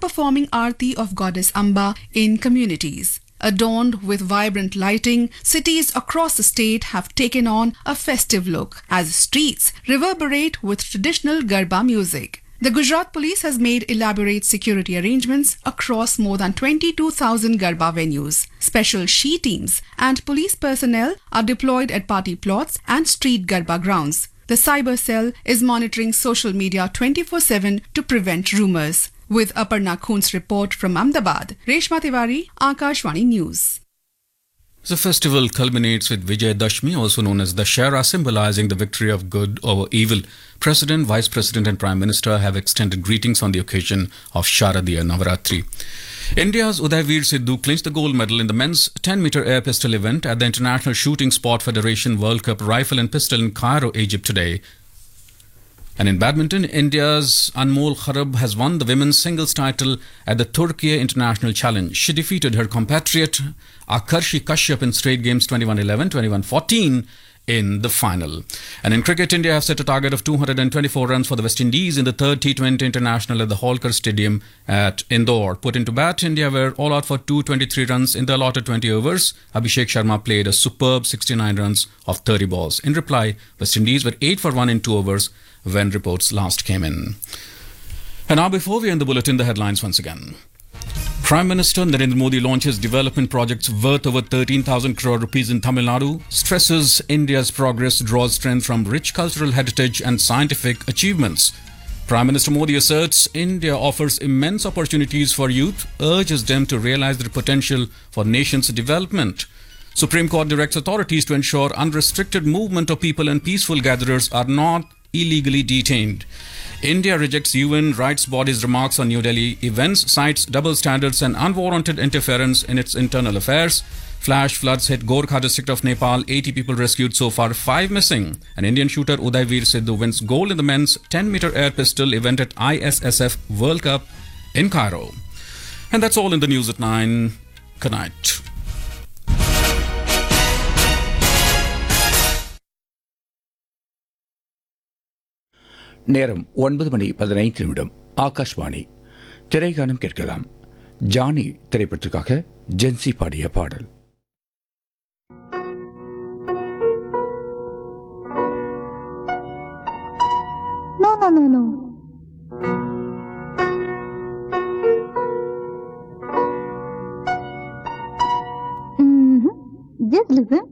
began performing Aarti of Goddess Amba in communities. Adorned with vibrant lighting, cities across the state have taken on a festive look as streets reverberate with traditional Garba music. The Gujarat Police has made elaborate security arrangements across more than 22,000 Garba venues. Special she teams and police personnel are deployed at party plots and street Garba grounds. The cyber cell is monitoring social media 24/7 to prevent rumors. With Aparna Khun's report from Ahmedabad, Reshma Tiwari, Akashvani News. The festival culminates with Vijay Dashmi, also known as Dashera, symbolizing the victory of good over evil. President, Vice President and Prime Minister have extended greetings on the occasion of Sharadiya Navaratri. India's Udayveer Sidhu clinched the gold medal in the men's 10-meter air pistol event at the International Shooting Sport Federation World Cup Rifle and Pistol in Cairo, Egypt today. And in badminton, India's Anmol Kharab has won the women's singles title at the Turkey International Challenge. She defeated her compatriot Akarshi Kashyap in straight games 21-11, 21-14 in the final. And in cricket, India have set a target of 224 runs for the West Indies in the third T20 International at the Holkar Stadium at Indore. Put into bat, India were all out for 223 runs in the allotted 20 overs. Abhishek Sharma played a superb 69 runs of 30 balls. In reply, West Indies were 8 for 1 in 2 overs when reports last came in. And now, before we end the bulletin, the headlines once again. Prime Minister Narendra Modi launches development projects worth over 13,000 crore rupees in Tamil Nadu, stresses India's progress draws strength from rich cultural heritage and scientific achievements. Prime Minister Modi asserts India offers immense opportunities for youth, urges them to realize their potential for nation's development. Supreme Court directs authorities to ensure unrestricted movement of people and peaceful gatherers are not illegally detained. India rejects UN rights body's remarks on New Delhi events, cites double standards and unwarranted interference in its internal affairs. Flash floods hit Gorkha district of Nepal, 80 people rescued, so far 5 missing. An Indian shooter Udayveer Sidhu wins gold in the men's 10-meter air pistol event at ISSF World Cup in Cairo. And that's all in the news at 9. Good night. நேரம் 9:15 ஆகாஷ்வாணி. திரைகானம் கேட்கலாம். Johnny திரைப்படத்திற்காக gen Z பாடிய பாடல். No. Just listen.